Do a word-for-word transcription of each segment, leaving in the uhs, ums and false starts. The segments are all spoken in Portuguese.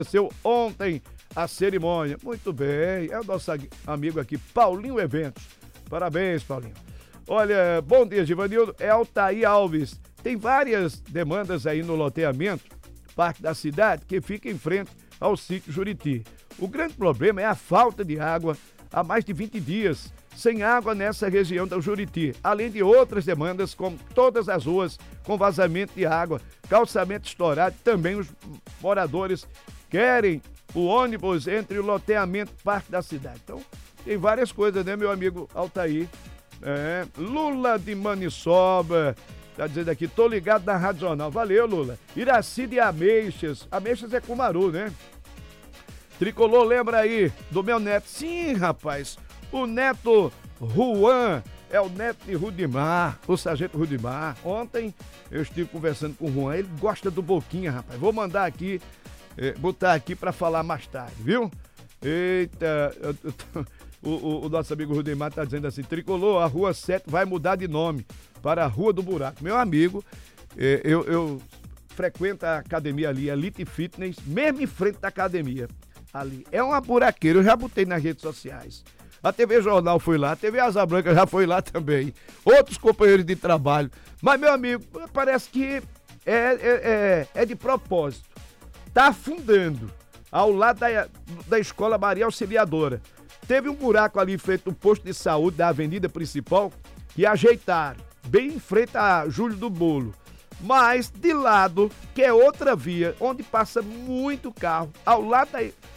aconteceu ontem a cerimônia. Muito bem, é o nosso amigo aqui, Paulinho Eventos. Parabéns, Paulinho. Olha, bom dia, Givanildo. É Altair Alves. Tem várias demandas aí no loteamento, Parque da Cidade, que fica em frente ao sítio Juriti. O grande problema é a falta de água há mais de vinte dias, sem água nessa região do Juriti, além de outras demandas, como todas as ruas com vazamento de água, calçamento estourado. Também os moradores querem o ônibus entre o loteamento e Parque da Cidade. Então, tem várias coisas, né, meu amigo Altair? É, Lula de Maniçoba tá dizendo aqui, tô ligado na Rádio Jornal. Valeu, Lula. Iraci de Ameixas. Ameixas é Cumaru, né? Tricolor, lembra aí do meu neto? Sim, rapaz. O neto Juan é o neto de Rudimar, o sargento Rudimar. Ontem eu estive conversando com o Juan. Ele gosta do Boquinha, rapaz. Vou mandar aqui, eh, botar aqui pra falar mais tarde, viu? Eita, eu, eu tô... O, o, o nosso amigo Rudimar está dizendo assim, Tricolor, a Rua sete vai mudar de nome para a Rua do Buraco. Meu amigo, eh, eu, eu frequento a academia ali, Elite Fitness, mesmo em frente da academia. Ali é uma buraqueira, eu já botei nas redes sociais. A T V Jornal foi lá, a T V Asa Branca já foi lá também. Outros companheiros de trabalho. Mas, meu amigo, parece que é, é, é, é de propósito. Tá afundando ao lado da, da Escola Maria Auxiliadora. Teve um buraco ali feito no posto de saúde da avenida principal que ajeitaram, bem em frente a Júlio do Bolo. Mas de lado, que é outra via, onde passa muito carro, ao lado da,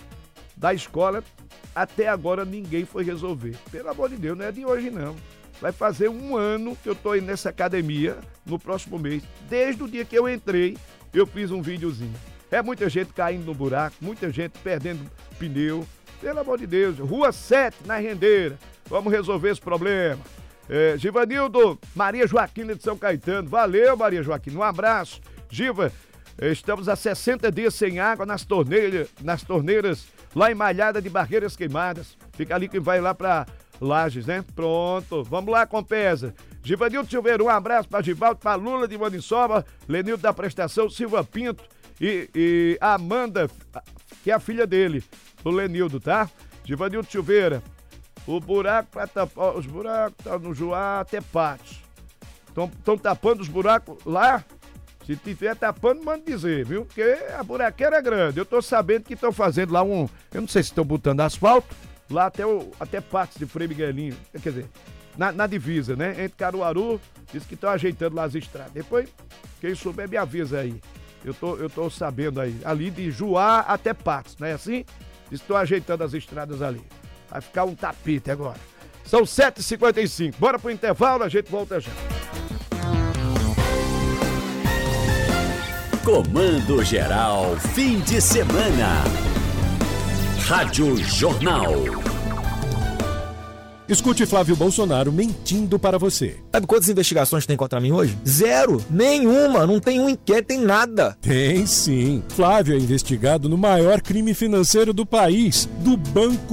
da escola, até agora ninguém foi resolver. Pelo amor de Deus, não é de hoje não. Vai fazer um ano que eu tô indo nessa academia, no próximo mês. Desde o dia que eu entrei, eu fiz um videozinho. É muita gente caindo no buraco, muita gente perdendo pneu. Pelo amor de Deus, Rua sete, na Rendeira. Vamos resolver esse problema. É, Givanildo, Maria Joaquina de São Caetano. Valeu, Maria Joaquina. Um abraço. Giva, estamos há sessenta dias sem água nas torneiras, nas torneiras lá em Malhada de Barreiras Queimadas. Fica ali que vai lá pra Lages, né? Pronto. Vamos lá, Compesa. Givanildo Silveira, um abraço pra Givaldo, pra Lula de Maniçoba, Lenildo da Prestação, Silva Pinto e, e a Amanda, que é a filha dele. O Lenildo, tá? Givanildo Silveira, o buraco pra tapar, os buracos tá no Joá até Patos. Estão tapando os buracos lá? Se tiver tapando, manda dizer, viu? Porque a buraqueira é grande. Eu tô sabendo que estão fazendo lá um, eu não sei se estão botando asfalto, lá até, o, até Patos de Frei Miguelinho, quer dizer, na, na divisa, né? Entre Caruaru, diz que estão ajeitando lá as estradas. Depois, quem souber me avisa aí. Eu tô, eu tô sabendo aí, ali de Joá até Patos, não é assim? Estou ajeitando as estradas ali. Vai ficar um tapete agora. São sete e cinquenta e cinco. Bora pro intervalo, a gente volta já. Comando Geral, fim de semana. Rádio Jornal. Escute Flávio Bolsonaro mentindo para você. Sabe quantas investigações tem contra mim hoje? Zero! Nenhuma! Não tem um inquérito, tem nada! Tem sim. Flávio é investigado no maior crime financeiro do país, do Banco